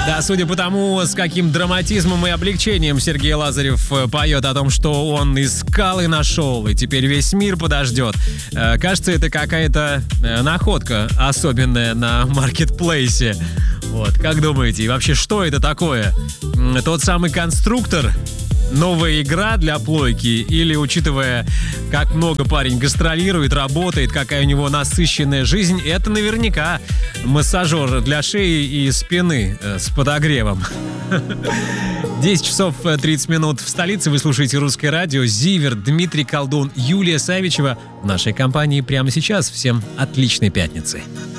Да, судя по тому, с каким драматизмом и облегчением Сергей Лазарев поет о том, что он искал и нашел, и теперь весь мир подождет. Кажется, это какая-то находка особенная на маркетплейсе. Вот, как думаете, и вообще, что это такое? Тот самый конструктор? Новая игра для плойки? Или, учитывая, как много парень гастролирует, работает, какая у него насыщенная жизнь, это наверняка массажер для шеи и спины с подогревом. 10 часов 30 минут в столице. Вы слушаете «Русское радио». Зиверт, Дмитрий Колдун, Юлия Савичева в нашей компании прямо сейчас. Всем отличной пятницы.